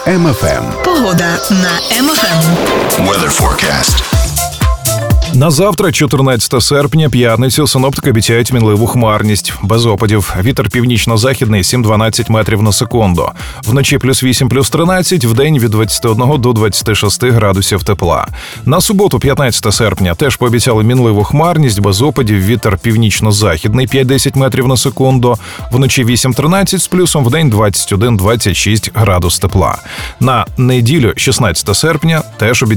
МФМ. Погода на МФМ. Weather forecast. На завтра, 14 серпня, п'ятницю, синоптики обіцяють мінливу хмарність, без опадів. Вітер північно-західний 7-12 метрів на секунду. Вночі плюс 8, плюс 13, вдень від 21 до 26 градусів тепла. На суботу, 15 серпня, теж пообіцяли мінливу хмарність, без опадів, вітер північно-західний 5-10 метрів на секунду. Вночі 8-13 з плюсом, вдень 21-26 градус тепла. На неділю, 16 серпня, теж обіцяють